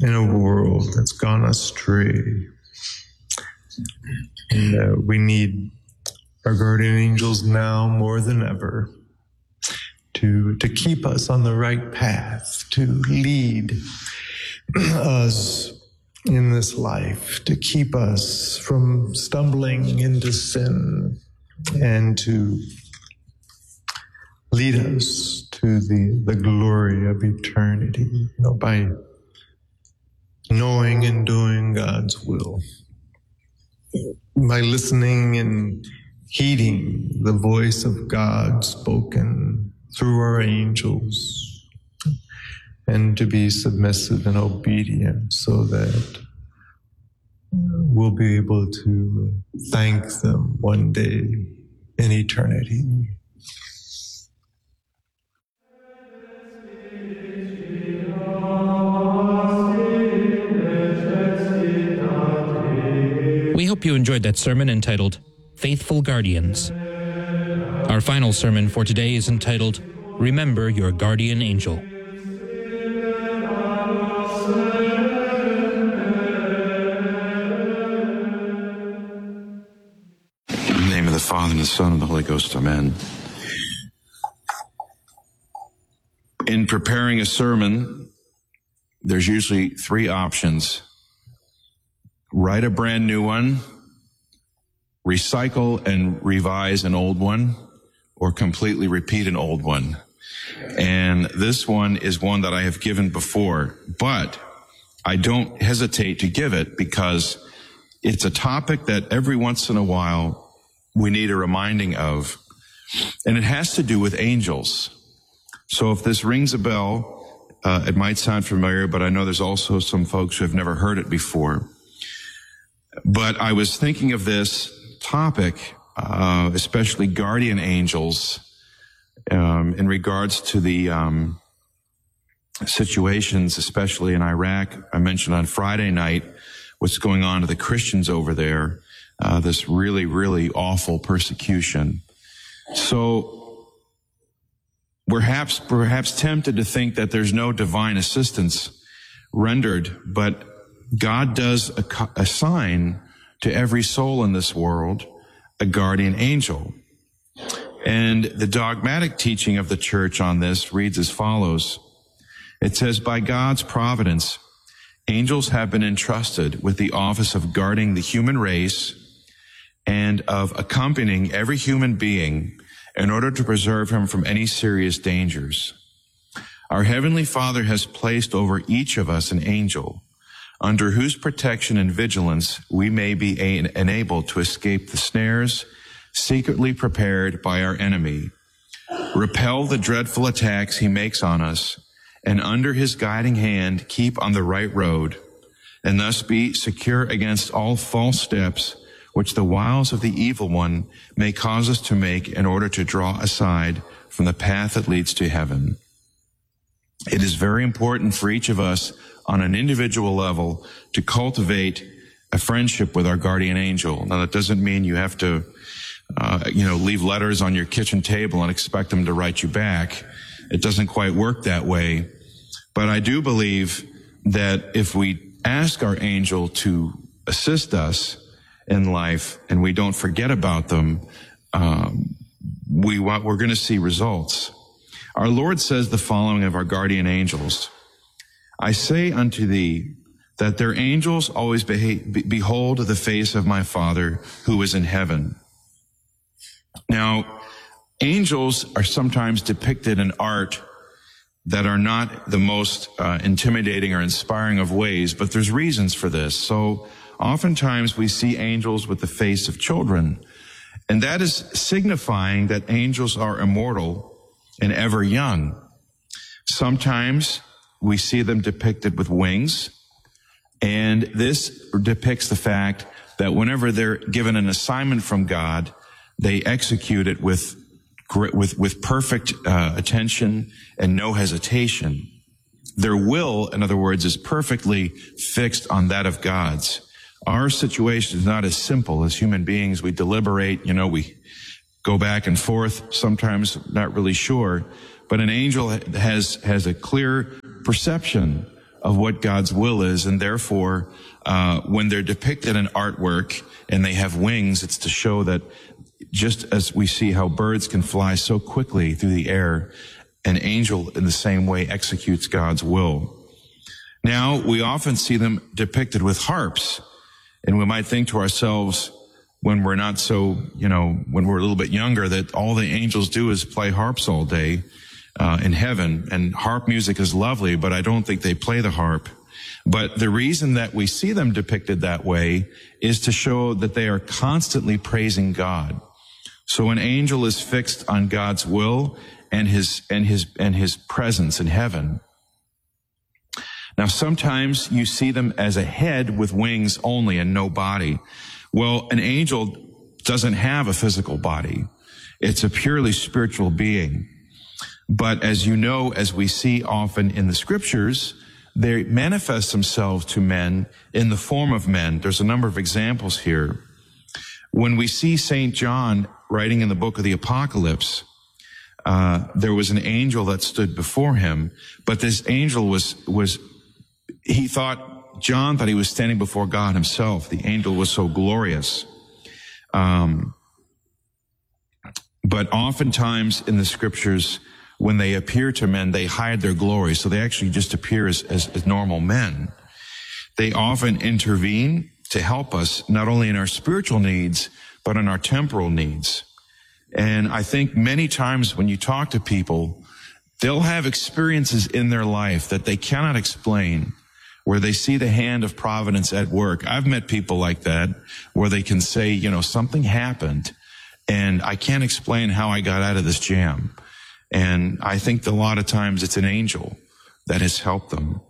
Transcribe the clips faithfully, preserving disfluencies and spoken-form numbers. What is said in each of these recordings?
in a world that's gone astray. And uh, we need our guardian angels now more than ever to, to keep us on the right path, to lead us in this life, to keep us from stumbling into sin, and to lead us to the, the glory of eternity, you know, by knowing and doing God's will, by listening and heeding the voice of God spoken through our angels, and to be submissive and obedient so that we'll be able to thank them one day in eternity. We hope you enjoyed that sermon entitled Faithful Guardians. Our final sermon for today is entitled Remember Your Guardian Angel. In the name of the Father, and the Son, and the Holy Ghost, amen. In preparing a sermon, there's usually three options. Write a brand new one, recycle and revise an old one, or completely repeat an old one. And this one is one that I have given before, but I don't hesitate to give it because it's a topic that every once in a while we need a reminding of, and it has to do with angels. So if this rings a bell, uh, it might sound familiar, but I know there's also some folks who have never heard it before. But I was thinking of this topic, uh, especially guardian angels, um, in regards to the um, situations, especially in Iraq. I mentioned on Friday night what's going on to the Christians over there, uh, this really, really awful persecution. So we're perhaps, perhaps tempted to think that there's no divine assistance rendered, but God does assign to every soul in this world a guardian angel. And the dogmatic teaching of the church on this reads as follows. It says, by God's providence, angels have been entrusted with the office of guarding the human race and of accompanying every human being in order to preserve him from any serious dangers. Our Heavenly Father has placed over each of us an angel, under whose protection and vigilance we may be enabled to escape the snares secretly prepared by our enemy, repel the dreadful attacks he makes on us, and under his guiding hand keep on the right road, and thus be secure against all false steps which the wiles of the evil one may cause us to make in order to draw aside from the path that leads to heaven. It is very important for each of us on an individual level to cultivate a friendship with our guardian angel. Now, that doesn't mean you have to, uh, you know, leave letters on your kitchen table and expect them to write you back. It doesn't quite work that way. But I do believe that if we ask our angel to assist us in life and we don't forget about them, um, we want, we're going to see results. Our Lord says the following of our guardian angels. I say unto thee that their angels always beha- behold the face of my Father who is in heaven. Now, angels are sometimes depicted in art that are not the most uh, intimidating or inspiring of ways, but there's reasons for this. So oftentimes we see angels with the face of children, and that is signifying that angels are immortal and ever young. Sometimes we see them depicted with wings, and this depicts the fact that whenever they're given an assignment from God, they execute it with with with perfect uh, attention and no hesitation. Their will, in other words, is perfectly fixed on that of God's. Our situation is not as simple as human beings. We deliberate, you know, we go back and forth, sometimes not really sure, but an angel has has a clear perception of what God's will is, and therefore, uh, when they're depicted in artwork and they have wings, it's to show that just as we see how birds can fly so quickly through the air, an angel in the same way executes God's will. Now, we often see them depicted with harps, and we might think to ourselves, when we're not so, you know, when we're a little bit younger, that all the angels do is play harps all day uh, in heaven, and harp music is lovely, but I don't think they play the harp. But the reason that we see them depicted that way is to show that they are constantly praising God. So an angel is fixed on God's will and his, and his, and his presence in heaven. Now, sometimes you see them as a head with wings only and no body. Well, an angel doesn't have a physical body. It's a purely spiritual being. But as you know, as we see often in the scriptures, they manifest themselves to men in the form of men. There's a number of examples here. When we see Saint John writing in the book of the Apocalypse, uh, there was an angel that stood before him, but this angel was, was, he thought, John thought he was standing before God himself. The angel was so glorious. Um, but oftentimes in the scriptures, when they appear to men, they hide their glory. So they actually just appear as, as, as normal men. They often intervene to help us, not only in our spiritual needs, but in our temporal needs. And I think many times when you talk to people, they'll have experiences in their life that they cannot explain, where they see the hand of providence at work. I've met people like that, where they can say, you know, something happened, and I can't explain how I got out of this jam. And I think that a lot of times it's an angel that has helped them.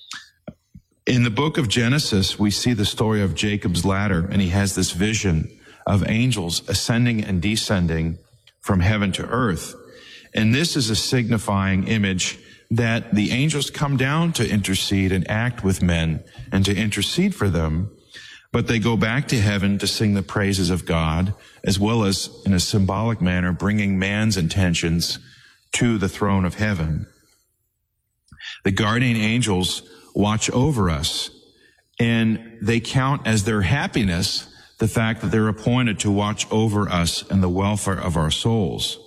In the book of Genesis, we see the story of Jacob's ladder, and he has this vision of angels ascending and descending from heaven to earth. And this is a signifying image that the angels come down to intercede and act with men and to intercede for them, but they go back to heaven to sing the praises of God, as well as in a symbolic manner bringing man's intentions to the throne of heaven. The guardian angels watch over us, and they count as their happiness the fact that they're appointed to watch over us and the welfare of our souls.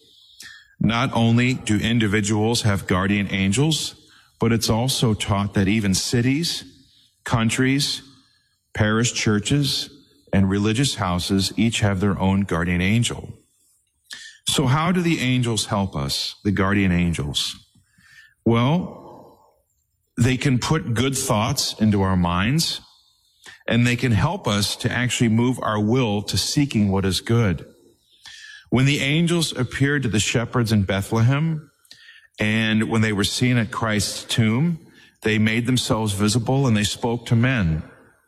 Not only do individuals have guardian angels, but it's also taught that even cities, countries, parish churches, and religious houses each have their own guardian angel. So how do the angels help us, the guardian angels? Well, they can put good thoughts into our minds, and they can help us to actually move our will to seeking what is good. When the angels appeared to the shepherds in Bethlehem, and when they were seen at Christ's tomb, they made themselves visible and they spoke to men.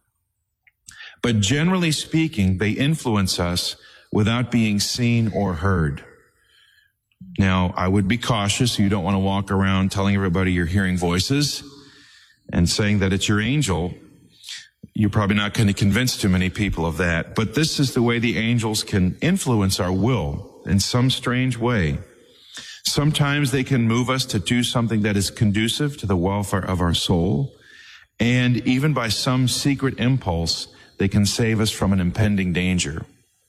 But generally speaking, they influence us without being seen or heard. Now, I would be cautious. You don't want to walk around telling everybody you're hearing voices and saying that it's your angel. You're probably not going to convince too many people of that. But this is the way the angels can influence our will in some strange way. Sometimes they can move us to do something that is conducive to the welfare of our soul. And even by some secret impulse, they can save us from an impending danger.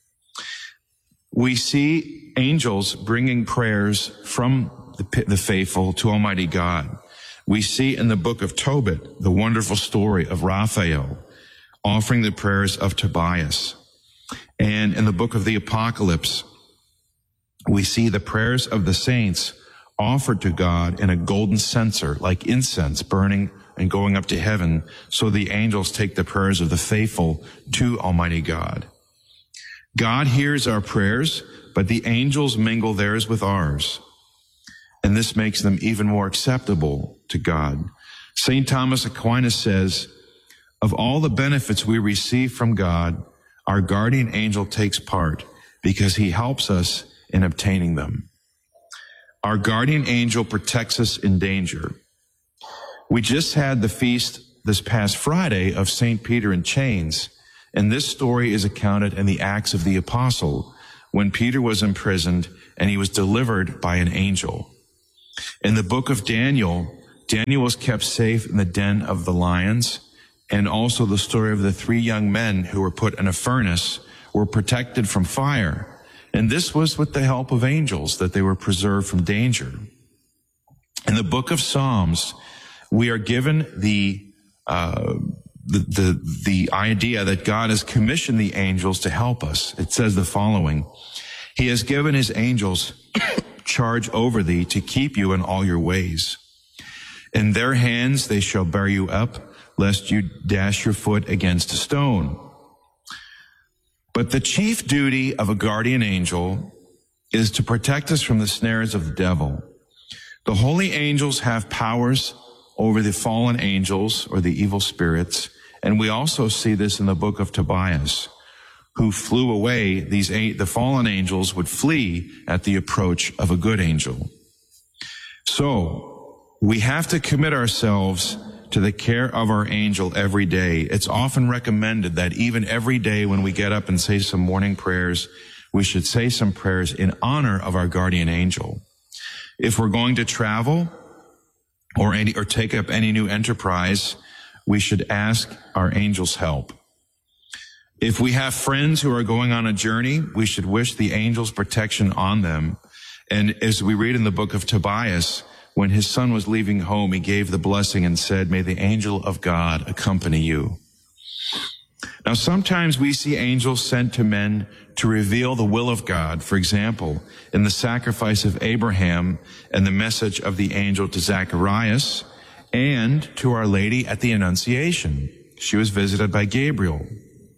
We see angels bringing prayers from the, the faithful to Almighty God. We see in the book of Tobit the wonderful story of Raphael offering the prayers of Tobias. And in the book of the Apocalypse, we see the prayers of the saints offered to God in a golden censer, like incense burning and going up to heaven. So the angels take the prayers of the faithful to Almighty God. God hears our prayers, but the angels mingle theirs with ours. And this makes them even more acceptable to God. Saint Thomas Aquinas says, of all the benefits we receive from God, our guardian angel takes part because he helps us in obtaining them. Our guardian angel protects us in danger. We just had the feast this past Friday of Saint Peter in chains, and this story is accounted in the Acts of the Apostle when Peter was imprisoned and he was delivered by an angel. In the book of Daniel, Daniel was kept safe in the den of the lions, and also the story of the three young men who were put in a furnace were protected from fire. And this was with the help of angels that they were preserved from danger. In the book of Psalms, we are given the, uh, the, the, the idea that God has commissioned the angels to help us. It says the following: He has given his angels charge over thee to keep you in all your ways. In their hands they shall bear you up, lest you dash your foot against a stone. But the chief duty of a guardian angel is to protect us from the snares of the devil. The holy angels have powers over the fallen angels or the evil spirits, and we also see this in the book of Tobias, who flew away. These the fallen angels would flee at the approach of a good angel. So we have to commit ourselves to the care of our angel every day. It's often recommended that even every day when we get up and say some morning prayers, we should say some prayers in honor of our guardian angel. If we're going to travel or any, or take up any new enterprise, we should ask our angel's help. If we have friends who are going on a journey, we should wish the angel's protection on them. And as we read in the book of Tobias, when his son was leaving home, he gave the blessing and said, "May the angel of God accompany you." Now, sometimes we see angels sent to men to reveal the will of God. For example, in the sacrifice of Abraham and the message of the angel to Zacharias, and to Our Lady at the Annunciation. She was visited by Gabriel.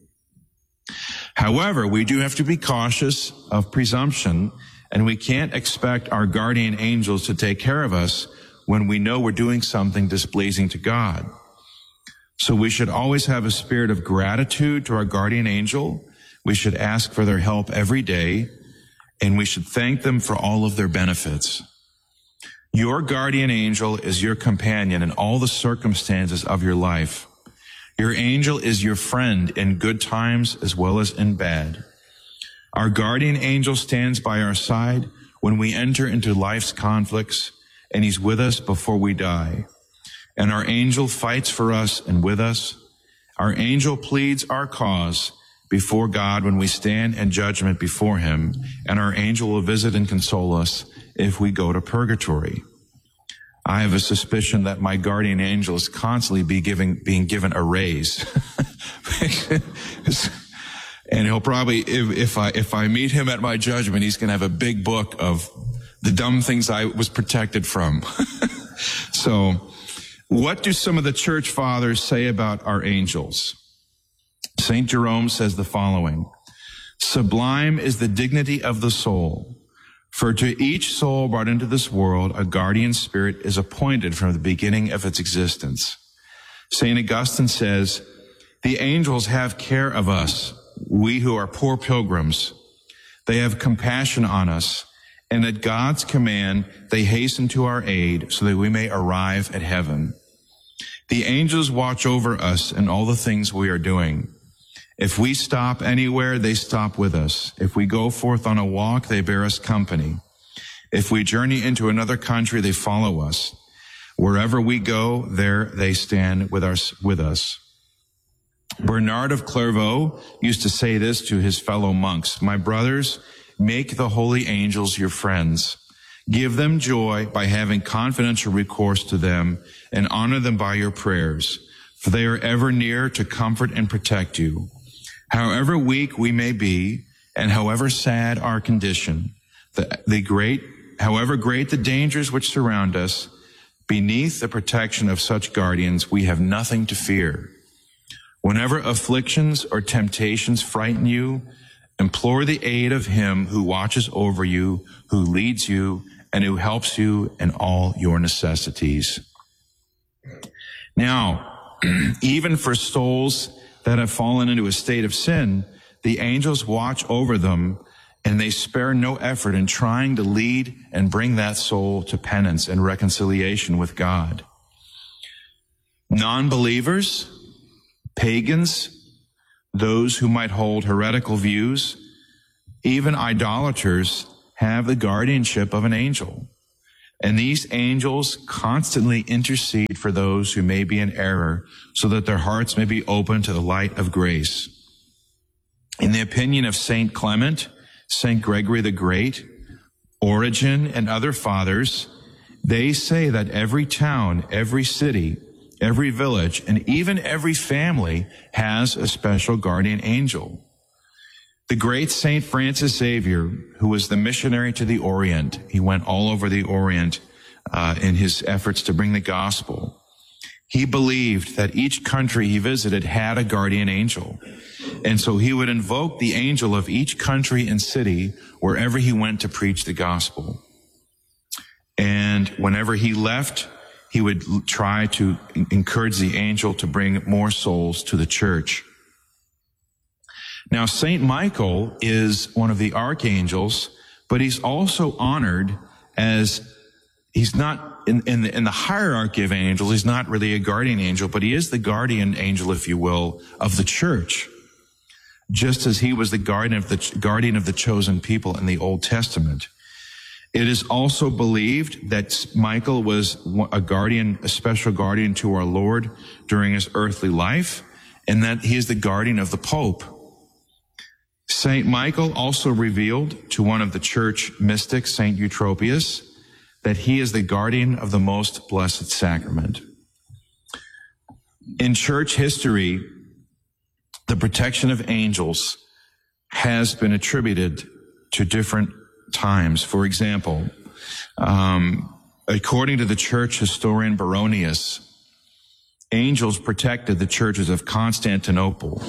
However, we do have to be cautious of presumption, and we can't expect our guardian angels to take care of us when we know we're doing something displeasing to God. So we should always have a spirit of gratitude to our guardian angel. We should ask for their help every day, and we should thank them for all of their benefits. Your guardian angel is your companion in all the circumstances of your life. Your angel is your friend in good times as well as in bad. Our guardian angel stands by our side when we enter into life's conflicts, and he's with us before we die. And our angel fights for us and with us. Our angel pleads our cause before God when we stand in judgment before him, and our angel will visit and console us if we go to purgatory. I have a suspicion that my guardian angel is constantly be giving, being given a raise. And he'll probably, if, if I, if I meet him at my judgment, he's going to have a big book of the dumb things I was protected from. So what do some of the church fathers say about our angels? Saint Jerome says the following: "Sublime is the dignity of the soul, for to each soul brought into this world, a guardian spirit is appointed from the beginning of its existence." Saint Augustine says, "The angels have care of us, we who are poor pilgrims. They have compassion on us, and at God's command, they hasten to our aid so that we may arrive at heaven. The angels watch over us in all the things we are doing. If we stop anywhere, they stop with us. If we go forth on a walk, they bear us company. If we journey into another country, they follow us. Wherever we go, there they stand with us, with us." Bernard of Clairvaux used to say this to his fellow monks: "My brothers, make the holy angels your friends. Give them joy by having confidential recourse to them, and honor them by your prayers, for they are ever near to comfort and protect you. However weak we may be, and however sad our condition, the, the great, however great the dangers which surround us, beneath the protection of such guardians, we have nothing to fear. Whenever afflictions or temptations frighten you, implore the aid of him who watches over you, who leads you, and who helps you in all your necessities." Now, even for souls that have fallen into a state of sin, the angels watch over them, and they spare no effort in trying to lead and bring that soul to penance and reconciliation with God. Non-believers, pagans, those who might hold heretical views, even idolaters have the guardianship of an angel. And these angels constantly intercede for those who may be in error, so that their hearts may be open to the light of grace. In the opinion of Saint Clement, Saint Gregory the Great, Origen, and other fathers, they say that every town, every city, every village, and even every family has a special guardian angel. The great Saint Francis Xavier, who was the missionary to the Orient, he went all over the Orient uh, in his efforts to bring the gospel. He believed that each country he visited had a guardian angel. And so he would invoke the angel of each country and city wherever he went to preach the gospel. And whenever he left, he would try to encourage the angel to bring more souls to the church. Now, Saint Michael is one of the archangels, but he's also honored as, he's not in, in, the, in the hierarchy of angels, he's not really a guardian angel, but he is the guardian angel, if you will, of the church, just as he was the guardian of the guardian of the chosen people in the Old Testament. It is also believed that Michael was a guardian, a special guardian to our Lord during his earthly life, and that he is the guardian of the Pope. Saint Michael also revealed to one of the church mystics, Saint Eutropius, that he is the guardian of the most blessed sacrament. In church history, the protection of angels has been attributed to different times. For example, um, according to the church historian Baronius, angels protected the churches of Constantinople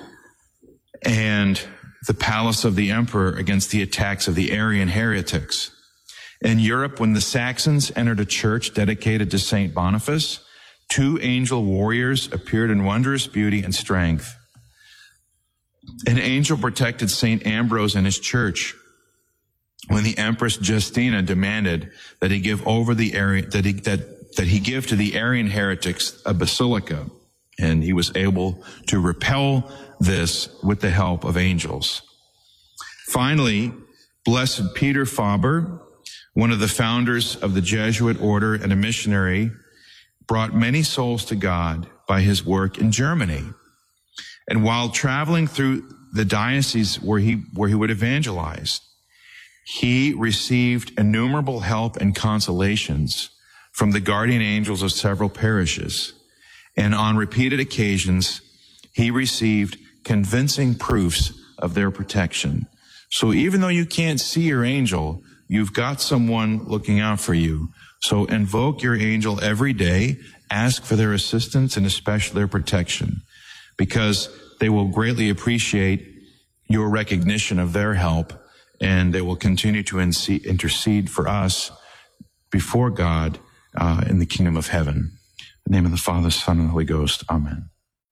and the palace of the emperor against the attacks of the Arian heretics. In Europe, when the Saxons entered a church dedicated to Saint Boniface, two angel warriors appeared in wondrous beauty and strength. An angel protected Saint Ambrose and his church when the Empress Justina demanded that he give over the Arian, that he, that, that he give to the Arian heretics a basilica, and he was able to repel this with the help of angels. Finally, Blessed Peter Faber, one of the founders of the Jesuit order and a missionary, brought many souls to God by his work in Germany. And while traveling through the diocese where he, where he would evangelize, he received innumerable help and consolations from the guardian angels of several parishes. And on repeated occasions, he received convincing proofs of their protection. So even though you can't see your angel, you've got someone looking out for you. So invoke your angel every day, ask for their assistance and especially their protection, because they will greatly appreciate your recognition of their help, and they will continue to intercede for us before God uh, in the kingdom of heaven. In the name of the Father, Son, and the Holy Ghost. Amen.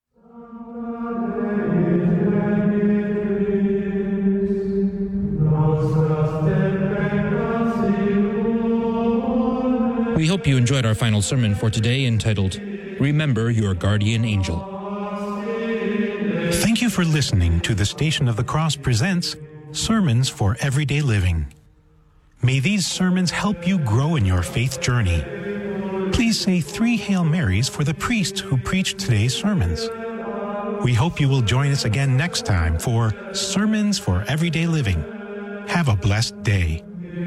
We hope you enjoyed our final sermon for today, entitled, Remember Your Guardian Angel. Thank you for listening to the Station of the Cross presents Sermons for Everyday Living. May these sermons help you grow in your faith journey. Please say three Hail Marys for the priest who preached today's sermons. We hope you will join us again next time for Sermons for Everyday Living. Have a blessed day.